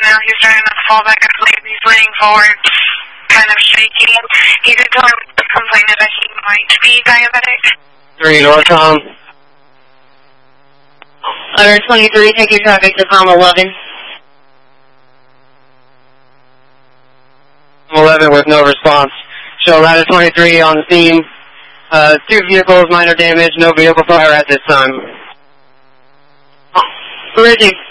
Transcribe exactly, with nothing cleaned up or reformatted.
now. He's starting to fall back asleep. He's leaning forward, kind of shaking. He did tell him complaining that he might be diabetic. three, Norcom. Ladder twenty-three, take your traffic to Com eleven. eleven with no response. Show Ladder twenty-three on the scene. Uh, two vehicles, minor damage, no vehicle fire at this time. Bridging.